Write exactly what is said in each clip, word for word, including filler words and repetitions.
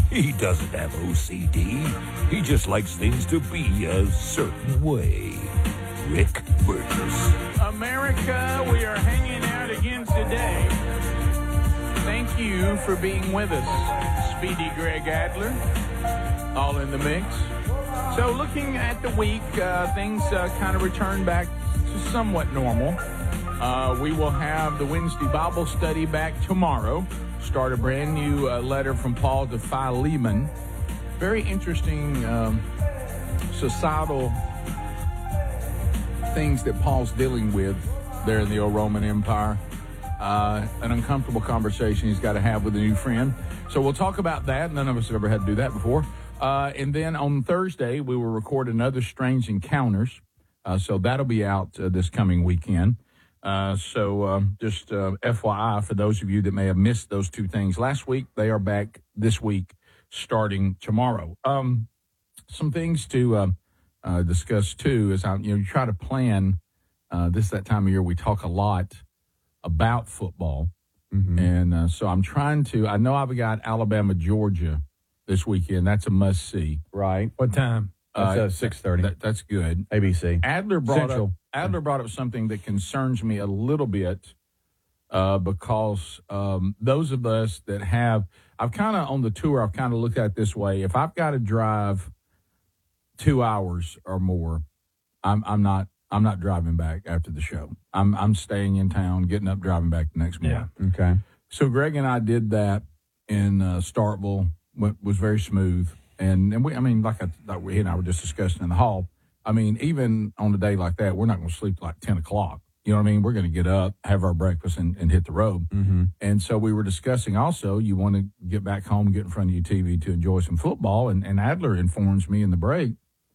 He doesn't have O C D. He just likes things to be a certain way. Rick Burgess. America, we are hanging out again today. Thank you for being with us. Speedy Greg Adler, all in the mix. So looking at the week, uh, things uh, kind of return back to somewhat normal. Uh, we will have the Wednesday Bible study back tomorrow. Start a brand new uh, letter from Paul to Philemon. Very interesting um, societal things that Paul's dealing with there in the old Roman Empire. Uh, an uncomfortable conversation he's got to have with a new friend. So we'll talk about that. None of us have ever had to do that before. Uh, and then on Thursday, we will record another Strange Encounters. Uh, so that'll be out uh, this coming weekend. Uh, so uh, just uh, F Y I for those of you that may have missed those two things last week, they are back this week starting tomorrow. Um, some things to uh, uh, discuss, too, is how, you know, you try to plan. Uh, this is that time of year we talk a lot about football. Mm-hmm. And uh, so I'm trying to – I know I've got Alabama, Georgia this weekend. That's a must-see. Right. What time? That's uh, six thirty. That, that's good. A B C. Adler brought Central. up Adler brought up something that concerns me a little bit uh, because um, those of us that have – I've kind of on the tour, I've kind of looked at it this way. If I've got to drive two hours or more, I'm, I'm not I'm not driving back after the show. I'm I'm staying in town, getting up, driving back the next morning. Yeah. Okay. So Greg and I did that in uh, Starkville. Went, was very smooth. And, and we, I mean, like, I, like we and I were just discussing in the hall, I mean, even on a day like that, we're not going to sleep till like ten o'clock. You know what I mean? We're going to get up, have our breakfast, and, and hit the road. Mm-hmm. And so we were discussing also, you want to get back home, get in front of your T V to enjoy some football. And, and Adler informs me in the break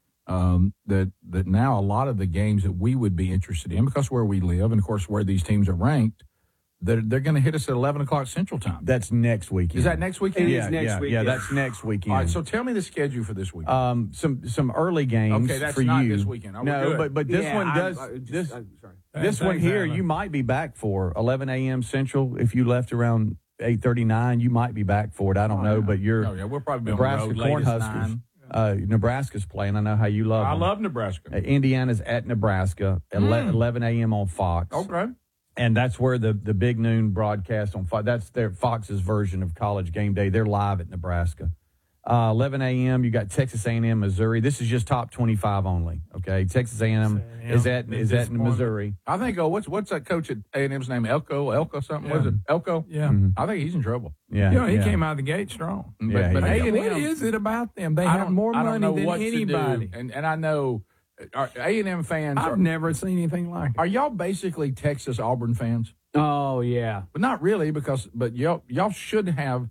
um, that, that now a lot of the games that we would be interested in, because where we live and, of course, where these teams are ranked, They're, they're going to hit us at eleven o'clock Central Time. That's next weekend. Is that next weekend? It yeah, is next yeah, weekend. Yeah, that's next weekend. All right, so tell me the schedule for this weekend. um, some some early games Okay, that's for not you. this weekend. Oh, we're no, good. but but this Yeah, one I- does I just- this I'm sorry. this one Thanks, here. Alan. You might be back for eleven a.m. Central. If you left around eight thirty-nine, you might be back for it. I don't know, but you're oh, yeah, we'll probably be Nebraska on the road late as Cornhuskers. nine. Uh, Nebraska's playing. I know how you love I them. love Nebraska. Uh, Indiana's at Nebraska at Mm. eleven a.m. on Fox. Okay. And that's where the, the big noon broadcast on Fox, that's their Fox's version of College Game Day. They're live at Nebraska. Uh, eleven a.m. You got Texas A and M, Missouri. This is just top twenty-five only. Okay, Texas A and M is at is at Missouri. I think. Oh, what's what's that coach at A and M's name? Elko, Elko something. Yeah. Was it Elko? Yeah. Mm-hmm. I think he's in trouble. Yeah, You know, he yeah. came out of the gate strong. But, Yeah, but he A did. and What M, is it about them? They I have don't- more I don't money know than what to do. anybody. And and I know are A and M fans. I've Are, never seen anything like it. are y'all basically Texas Auburn fans? Oh, yeah. But not really, because but y'all y'all should have.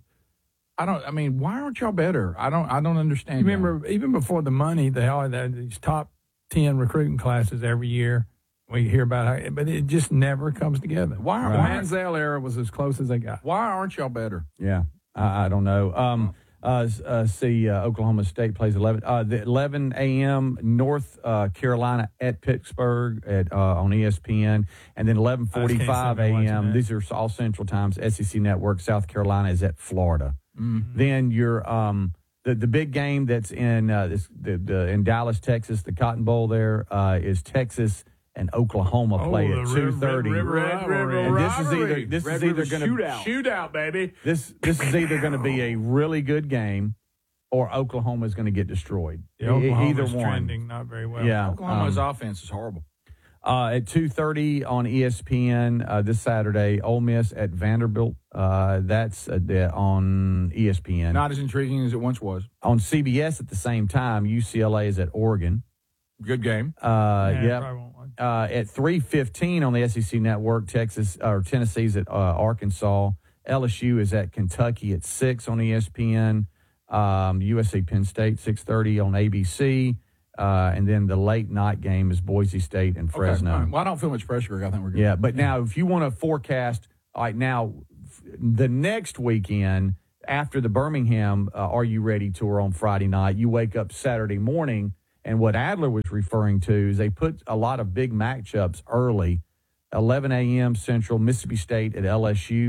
I don't. I mean, why aren't y'all better? I don't. I don't understand. You remember, even before the money, they all had these top ten recruiting classes every year. We hear about how, but it just never comes together. Why? The Why, Manziel era was as close as they got. why aren't y'all better? Yeah, I, I don't know. Um, uh, uh, see, uh, Oklahoma State plays eleven. Uh, the eleven a.m. North uh, Carolina at Pittsburgh at uh, on E S P N, and then eleven forty-five I just can't stand a.m. watching These are all Central Times. S E C Network. South Carolina is at Florida. Mm-hmm. Then your um the, the big game that's in uh, this the, the in Dallas, Texas, the Cotton Bowl there uh, is Texas and Oklahoma Oh, play the at Red- two thirty. Red River rivalry. And this is either rivalry. this Red is either River going to shootout. Shootout, baby. this this is either going to be a really good game, or Oklahoma is going to get destroyed. The E- Oklahoma's either one. trending not very well. Yeah. Oklahoma's um, offense is horrible. Uh, at two thirty on E S P N uh, this Saturday, Ole Miss at Vanderbilt. Uh, that's uh, the- on E S P N. Not as intriguing as it once was. On C B S at the same time, U C L A is at Oregon. Good game. Uh, Yeah, yep. probably won't watch. Uh, at three fifteen on the S E C Network, Texas or Tennessee's at uh, Arkansas. L S U is at Kentucky at six on E S P N. Um, U S C Penn State six thirty on A B C. Uh, and then the late night game is Boise State and Fresno. Okay, all right. Well, I don't feel much pressure, Greg. I think we're good. Yeah, but now if you want to forecast, all right, now f- the next weekend after the Birmingham uh, Are You Ready tour on Friday night, you wake up Saturday morning, and what Adler was referring to is they put a lot of big matchups early. eleven a.m. Central, Mississippi State at L S U,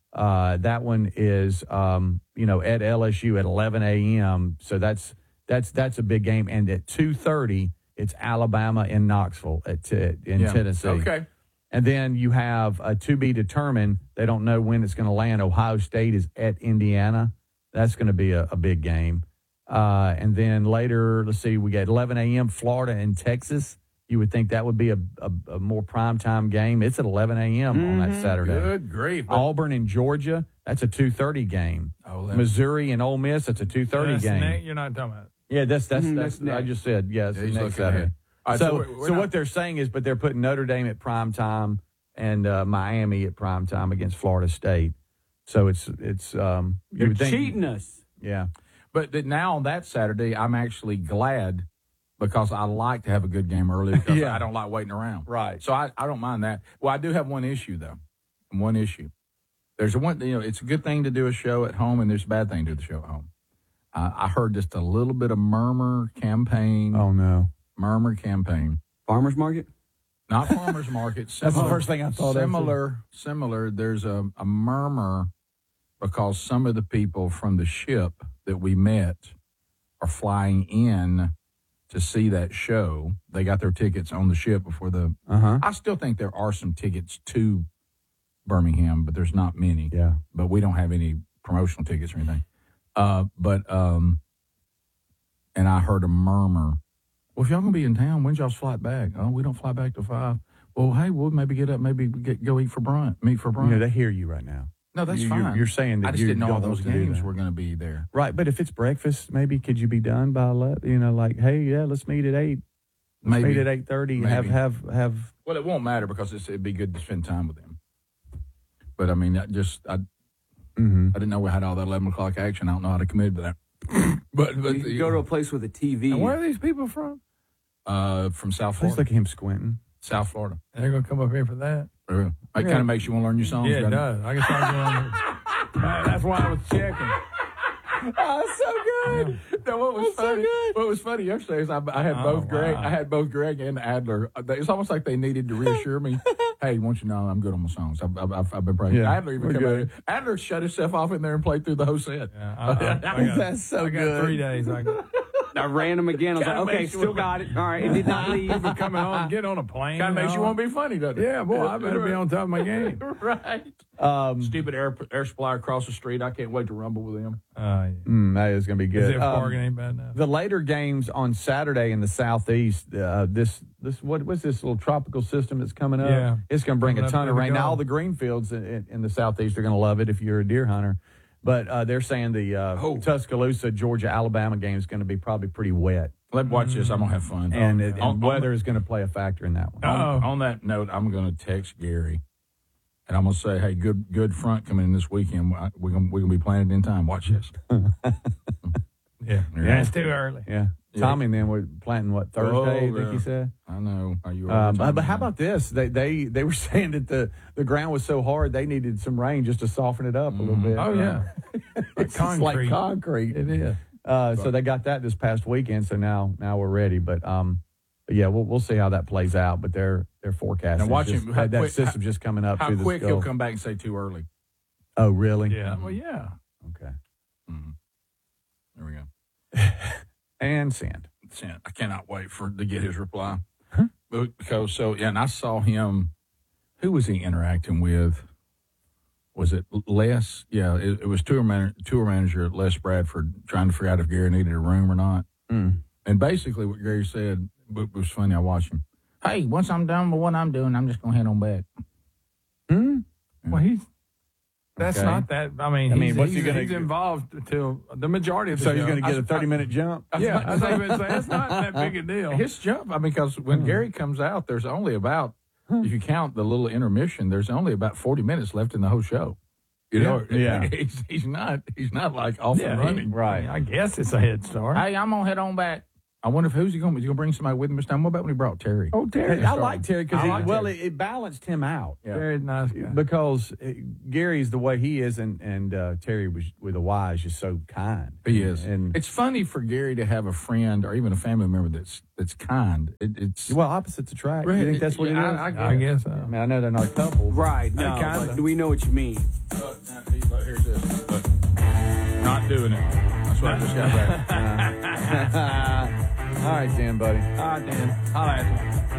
Uh, that one is, um, you know, at L S U at eleven a.m. So that's that's that's a big game. And at two thirty, it's Alabama in Knoxville at t- in Yeah. Tennessee. Okay. And then you have a to be determined. They don't know when it's going to land. Ohio State is at Indiana. That's going to be a, a big game. Uh, and then later, let's see, we got eleven a.m. Florida and Texas. You would think that would be a, a, a more primetime game. It's at eleven a.m. on that Saturday. Good grief. Auburn and Georgia, that's a two thirty game. Oh, that- Missouri and Ole Miss, that's a two thirty That's the game. next- you're not talking about. Yeah, that's that's Mhm, that's, that's I next. just said yes. Yeah, he's next looking Saturday. ahead. All right, so, so so, we're- we're not- what they're saying is, but they're putting Notre Dame at prime time and uh, Miami at prime time against Florida State. So it's it's um, you You're would think, cheating us. yeah. But that now on that Saturday, I'm actually glad because I like to have a good game early because Yeah. I don't like waiting around. Right. So I, I don't mind that. Well, I do have one issue, though. One issue. There's a one, you know, it's a good thing to do a show at home, and there's a bad thing to do the show at home. Uh, I heard just a little bit of murmur campaign, Oh no, murmur campaign. Farmers market? Not farmers market. That's the similar- first thing I thought of, too. Similar, similar. There's a, a murmur because some of the people from the ship that we met are flying in to see that show. They got their tickets on the ship before the. uh huh. I still think there are some tickets to Birmingham, but there's not many. Yeah. But we don't have any promotional tickets or anything. Uh, but um, and I heard a murmur. Well, if y'all gonna be in town, when's y'all's flight back? Oh, we don't fly back till five. Well, hey, we'll maybe get up, maybe get, go eat for brunch, meet for You brunch. know, they hear you right now. no, that's you, fine. You're, you're saying that I just you didn't know all don't those want to do games that. were going to be there. Right, but if it's breakfast, maybe could you be done by eleven? You know, like, hey, yeah, let's meet at eight. Let's Maybe meet at eight thirty. Have Maybe. have have. Well, it won't matter because it's, it'd be good to spend time with them. But I mean, I just I, Mm-hmm. I didn't know we had all that eleven o'clock action. I don't know how to commit to that. but but You can go to a place with a T V. And where are these people from? uh, from South Please Florida, look at him squinting. South Florida. They're going to come up here for that. Uh, It Yeah. kind of makes you want to learn your songs. Yeah, it doesn't does. I can start doing it. That's why I was checking. Oh, so good. No, what was funny? What was funny yesterday is I, I had Oh, both Greg, wow. I had both Greg and Adler. It's almost like they needed to reassure me. Hey, won't you know I'm good on my songs? I've, I've, I've been praying. Yeah, Adler even we're came good. out. Adler shut himself off in there and played through the whole set. Yeah, I, I, I got, That's so I got good. three days. I got I ran them again. I was like, Kinda okay, makes you still want- got it. All right, it did not leave. coming on, get on a plane. Kind of makes you and all. want to be funny, doesn't it? Yeah, boy, I better be on top of my game. right. Um, Stupid air air supply across the street. I can't wait to rumble with him. Uh, yeah. mm, that is going to be As good. if Um, Oregon ain't bad enough. the later games on Saturday in the southeast, uh, this this what what's this little tropical system that's coming up? Yeah. It's going to bring Coming a up ton there of we rain. Now go. all the green fields in, in, in the southeast are going to love it if you're a deer hunter. But uh, they're saying the uh, Oh. Tuscaloosa, Georgia, Alabama game is going to be probably pretty wet, Let me watch this. I'm gonna have fun. and, it, on, and weather is going to play a factor in that one. on, Uh-oh. on that note, I'm gonna text Gary, and I'm gonna say, "Hey, good good front coming in this weekend. I- We're gonna we're gonna be planning in time. Watch this." Yeah, yeah, it's too early. Yeah. Yeah. Tommy and then we're planting what Thursday? Oh, I think yeah. he said. I know. Are you? Um, but, but how about this? They they they were saying that the, the ground was so hard they needed some rain just to soften it up a little bit. Oh yeah, it's concrete. like concrete. it is. Uh, so they got that this past weekend. So now now we're ready. But um, but yeah, we'll we'll see how that plays out. But they're they're forecasting Now watch just- him- how that, that quick- system just coming up how through the quick he'll Gulf. come back and say too early? Oh really? Yeah. Well, yeah. Okay. Mhm. There we go. And sand. Sent. I cannot wait for to get his reply. But- Because so yeah, and I saw him. Who was he interacting with? Was it Les? Yeah, it, it was tour man, tour manager Les Bradford trying to figure out if Gary needed a room or not. Mm. And basically, what Gary said it was funny. I watched him. Hey, once I'm done with what I'm doing, I'm just gonna head on back. Hmm? Well, he's. That's Okay. not that. I mean, I mean, he's, what's he he's, gonna- he's involved till the majority of the So he's show. going to get a I- thirty minute jump. Yeah, I was going to say that's not that big a deal. His jump. I mean, because when Gary comes out, there's only about, if you count the little intermission, there's only about forty minutes left in the whole show. You know, Yeah. he's, he's not he's not like off Yeah, and he- running. Right. I guess it's a head start. Hey, I'm gonna head on back. I wonder if who's he going? Is he going to bring somebody with him this time? What about when he brought Terry? Oh, Terry. Hey, I like Terry because I like well, Terry. it, it balanced him out. Yeah. Terry's a nice guy. Because uh, Gary's the way he is, and and uh, Terry was with a Y is just so kind. He is. and It's funny for Gary to have a friend or even a family member that's that's kind. It, it's well, opposites attract. Right. You think that's what it is? Yeah, I- I get I guess so. I mean, I know they're not a couple. Right. No, kinda. but do we know what you mean? Look, now, he's like, here's this. Look. Not doing it. That's what I just got back. All right, Dan, buddy. All right, Dan. Holla at you.